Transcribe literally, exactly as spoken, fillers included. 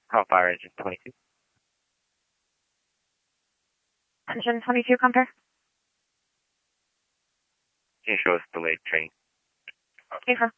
Call fire engine twenty-two. Engine twenty-two, compare. Can you show us delayed training? Okay, sir.